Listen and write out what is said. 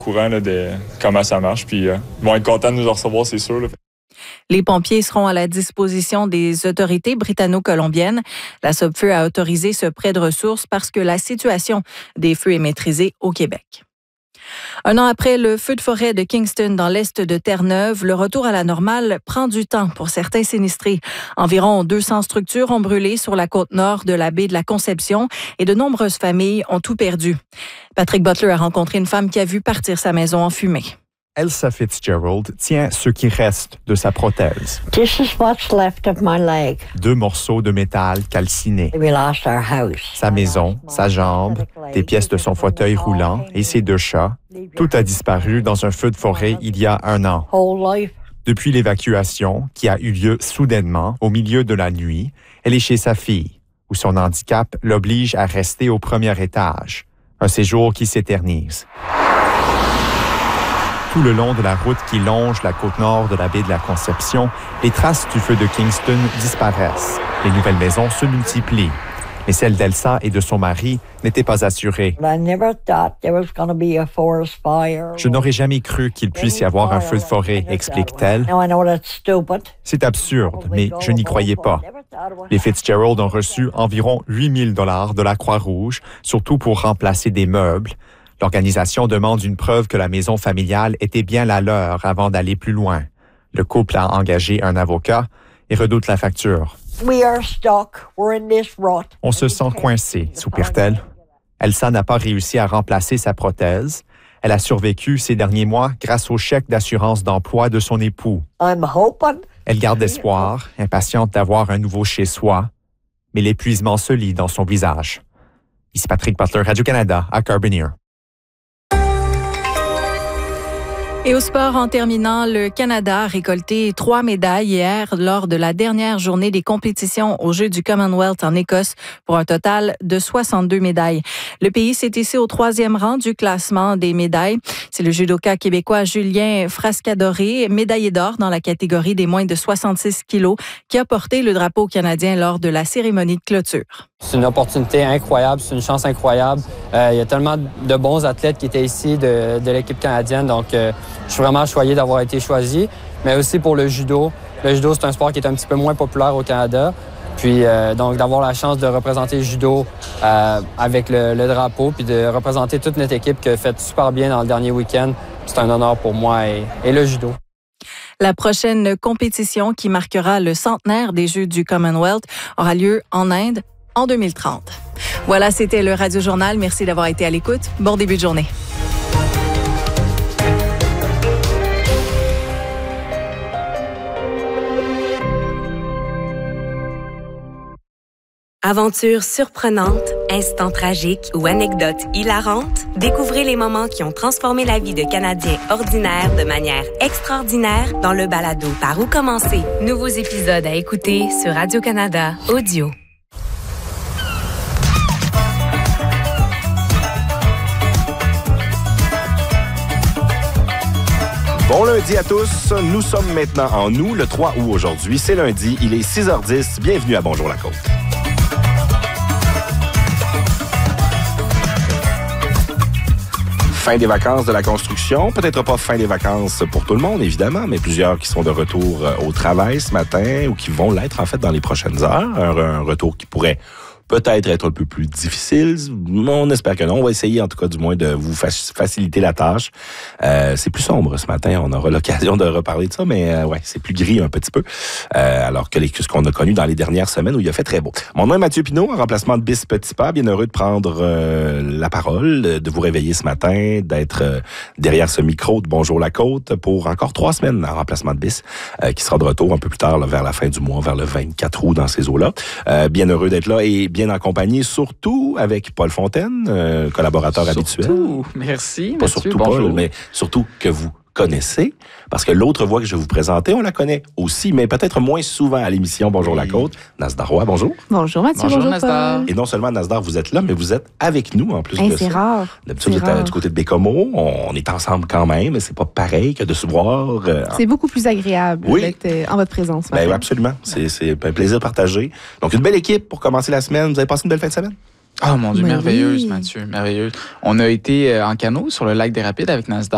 Courant là, de comment ça marche, puis ils vont être contents de nous recevoir, c'est sûr. Là. Les pompiers seront à la disposition des autorités britanno-colombiennes. La Sopfeu a autorisé ce prêt de ressources parce que la situation des feux est maîtrisée au Québec. Un an après le feu de forêt de Kingston dans l'est de Terre-Neuve, le retour à la normale prend du temps pour certains sinistrés. Environ 200 structures ont brûlé sur la côte nord de la baie de la Conception et de nombreuses familles ont tout perdu. Patrick Butler a rencontré une femme qui a vu partir sa maison en fumée. Elsa Fitzgerald tient ce qui reste de sa prothèse. This is what's left of my leg. 2 morceaux de métal calcinés. We lost our house. Sa maison, sa jambe, des pièces de son fauteuil roulant et ses 2 chats. Tout a disparu dans un feu de forêt il y a 1 an. Whole life. Depuis l'évacuation, qui a eu lieu soudainement, au milieu de la nuit, elle est chez sa fille, où son handicap l'oblige à rester au premier étage. Un séjour qui s'éternise. Tout le long de la route qui longe la côte nord de la baie de la Conception, les traces du feu de Kingston disparaissent. Les nouvelles maisons se multiplient. Mais celle d'Elsa et de son mari n'étaient pas assurées. Je n'aurais jamais cru qu'il puisse y avoir un feu de forêt, explique-t-elle. C'est absurde, mais je n'y croyais pas. Les Fitzgerald ont reçu environ 8 000 $ de la Croix-Rouge, surtout pour remplacer des meubles. L'organisation demande une preuve que la maison familiale était bien la leur avant d'aller plus loin. Le couple a engagé un avocat et redoute la facture. On se sent coincé, soupire-t-elle. Elsa n'a pas réussi à remplacer sa prothèse. Elle a survécu ces derniers mois grâce au chèque d'assurance d'emploi de son époux. Elle garde espoir, impatiente d'avoir un nouveau chez-soi, mais l'épuisement se lit dans son visage. Ici Patrick Butler, Radio-Canada, à Carbonear. Et au sport, en terminant, le Canada a récolté 3 médailles hier lors de la dernière journée des compétitions aux Jeux du Commonwealth en Écosse pour un total de 62 médailles. Le pays s'est hissé au 3e rang du classement des médailles. C'est le judoka québécois Julien Frascadoré, médaillé d'or dans la catégorie des moins de 66 kilos, qui a porté le drapeau canadien lors de la cérémonie de clôture. C'est une opportunité incroyable, c'est une chance incroyable. Il y a tellement de bons athlètes qui étaient ici de l'équipe canadienne, donc je suis vraiment choyé d'avoir été choisi. Mais aussi pour le judo. Le judo, c'est un sport qui est un petit peu moins populaire au Canada. Puis donc d'avoir la chance de représenter le judo avec le drapeau, puis de représenter toute notre équipe qui a fait super bien dans le dernier week-end, c'est un honneur pour moi et le judo. La prochaine compétition qui marquera le centenaire des Jeux du Commonwealth aura lieu en Inde en 2030. Voilà, c'était le Radio Journal. Merci d'avoir été à l'écoute. Bon début de journée. Aventures surprenantes, instants tragiques ou anecdotes hilarantes, découvrez les moments qui ont transformé la vie de Canadiens ordinaires de manière extraordinaire dans le balado Par où commencer. Nouveaux épisodes à écouter sur Radio-Canada Audio. Bon lundi à tous. Nous sommes maintenant en août, le 3 août aujourd'hui. C'est lundi, il est 6h10. Bienvenue à Bonjour la Côte. Fin des vacances de la construction. Peut-être pas fin des vacances pour tout le monde, évidemment, mais plusieurs qui sont de retour au travail ce matin ou qui vont l'être, en fait, dans les prochaines heures. Un retour qui pourrait peut-être être un peu plus difficile. On espère que non. On va essayer, en tout cas, du moins, de vous faciliter la tâche. C'est plus sombre ce matin. On aura l'occasion de reparler de ça, mais ouais, c'est plus gris un petit peu. Alors que ce qu'on a connu dans les dernières semaines où il a fait très beau. Mon nom est Mathieu Pinault, en remplacement de Bis Petitpas. Bien heureux de prendre la parole, de vous réveiller ce matin, d'être derrière ce micro de Bonjour la Côte pour encore 3 semaines en remplacement de Bis, qui sera de retour un peu plus tard, là, vers la fin du mois, vers le 24 août, dans ces eaux-là. Bien heureux d'être là et bien en compagnie, surtout avec Paul Fontaine, collaborateur habituel. Merci, pas Mathieu, surtout bonjour. Paul, mais surtout que vous connaissez, parce que l'autre voix que je vais vous présenter, on la connaît aussi, mais peut-être moins souvent à l'émission Bonjour la Côte. Nasdar Roy, bonjour. Bonjour Mathieu, Bonjour, bonjour Nasdar. Paul. Et non seulement Nasdar, vous êtes là, mais vous êtes avec nous en plus de C'est ça. rare. D'habitude, C'est vous êtes rare. du côté de Bécomo, on est ensemble quand même, mais c'est pas pareil que de se voir. C'est beaucoup plus agréable Oui. d'être en votre présence. Ben oui, absolument. C'est un plaisir partagé. Donc, une belle équipe pour commencer la semaine. Vous avez passé une belle fin de semaine? Oh mon Dieu, Mais merveilleuse, oui. Mathieu, merveilleuse. On a été en canot sur le lac des Rapides avec Nasdaq.